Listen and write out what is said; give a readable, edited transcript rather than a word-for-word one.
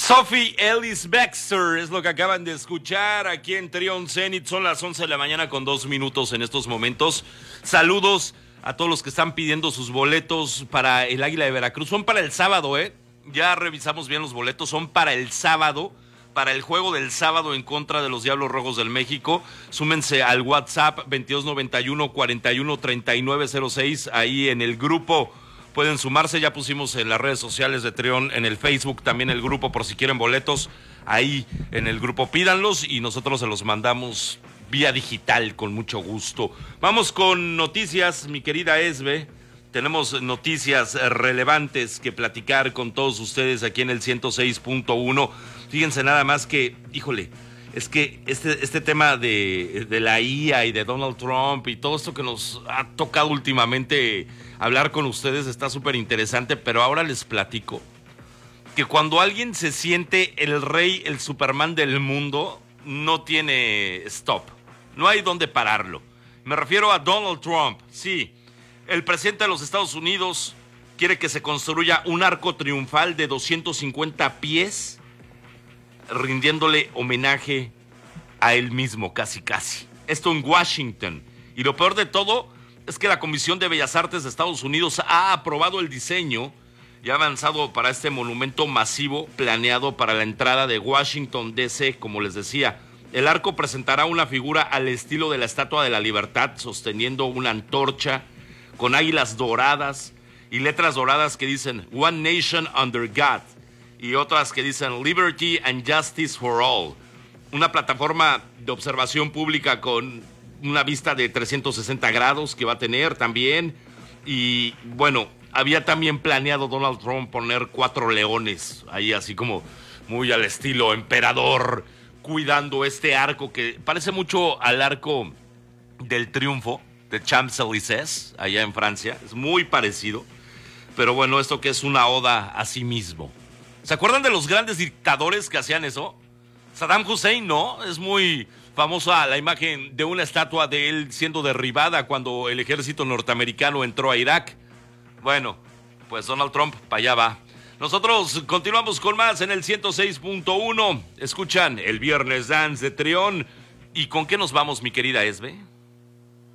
Sophie Ellis Bextor es lo que acaban de escuchar aquí en Trion Zenith. Son las 11 de la mañana con 2 minutos en estos momentos. Saludos a todos los que están pidiendo sus boletos para el Águila de Veracruz. Son para el sábado, ya revisamos bien los boletos. Son para el sábado, para el juego del sábado en contra de los Diablos Rojos del México. Súmense al WhatsApp 2291 41 3906. Ahí en el grupo pueden sumarse. Ya pusimos en las redes sociales de Trion, en el Facebook también el grupo, por si quieren boletos. Ahí en el grupo pídanlos y nosotros se los mandamos vía digital con mucho gusto. Vamos con noticias, mi querida Esbe. Tenemos noticias relevantes que platicar con todos ustedes aquí en el 106.1. Fíjense nada más que, híjole, es que este tema de la IA y de Donald Trump y todo esto que nos ha tocado últimamente hablar con ustedes está súper interesante, pero ahora les platico que cuando alguien se siente el rey, el Superman del mundo, no tiene stop, no hay dónde pararlo. Me refiero a Donald Trump, sí. El presidente de los Estados Unidos quiere que se construya un arco triunfal de 250 pies, rindiéndole homenaje a él mismo, casi. Esto en Washington. Y lo peor de todo es que la Comisión de Bellas Artes de Estados Unidos ha aprobado el diseño y ha avanzado para este monumento masivo planeado para la entrada de Washington, D.C., como les decía. El arco presentará una figura al estilo de la Estatua de la Libertad, sosteniendo una antorcha con águilas doradas y letras doradas que dicen One Nation Under God y otras que dicen Liberty and Justice for All. Una plataforma de observación pública con una vista de 360 grados que va a tener también. Y bueno, había también planeado Donald Trump poner 4 leones ahí así como muy al estilo emperador, cuidando este arco que parece mucho al arco del triunfo de Champs-Élysées, allá en Francia. Es muy parecido, pero bueno, esto que es una oda a sí mismo. ¿Se acuerdan de los grandes dictadores que hacían eso? Saddam Hussein, ¿no? Es muy famosa la imagen de una estatua de él siendo derribada cuando el ejército norteamericano entró a Irak. Bueno, pues Donald Trump para allá va. Nosotros continuamos con más en el 106.1. Escuchan el Viernes Dance de Trion. ¿Y con qué nos vamos, mi querida Esbe?